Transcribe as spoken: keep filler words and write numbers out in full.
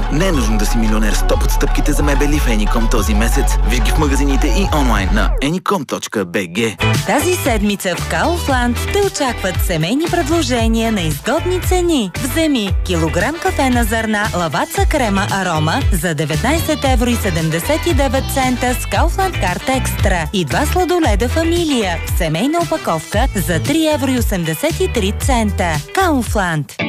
Не е нужно да си милионер с топ отстъпките за мебели в Еником този месец. Виж ги в магазините и онлайн на еником точка би джи. Тази седмица в Kaufland те очакват семейни предложения на изгодни цени. Вземи килограм кафе на зърна Лаваца крема арома за деветнайсет евро и седемдесет и девет цента с Kaufland карта екстра и два сладоледа фамилия в семейна опаковка за три евро и осемдесет и три цента. Kaufland.